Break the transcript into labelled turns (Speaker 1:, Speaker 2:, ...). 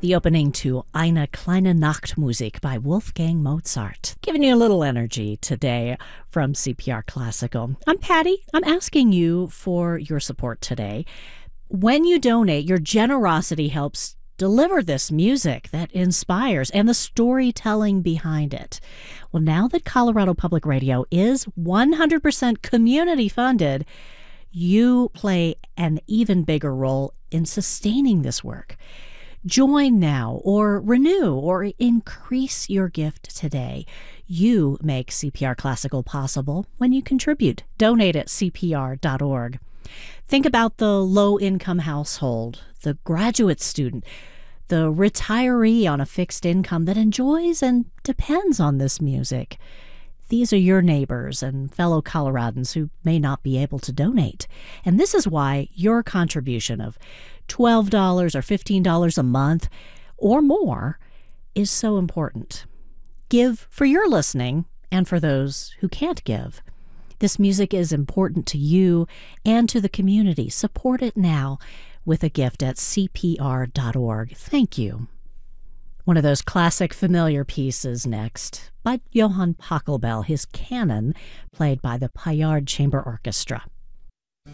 Speaker 1: the opening to Eine kleine Nachtmusik by Wolfgang Mozart. Giving you a little energy today from CPR Classical. I'm Patty. I'm asking you for your support today. When you donate, your generosity helps deliver this music that inspires and the storytelling behind it. Well, now that Colorado Public Radio is 100% community funded, you play an even bigger role in sustaining this work. Join now or renew or increase your gift today. You make CPR Classical possible when you contribute. Donate at CPR.org. Think about the low-income household, the graduate student, the retiree on a fixed income that enjoys and depends on this music. These are your neighbors and fellow Coloradans who may not be able to donate. And this is why your contribution of $12 or $15 a month or more is so important. Give for your listening and for those who can't give. This music is important to you and to the community. Support it now with a gift at CPR.org. Thank you. One of those classic familiar pieces next by Johann Pachelbel, his canon, played by the Payard Chamber Orchestra.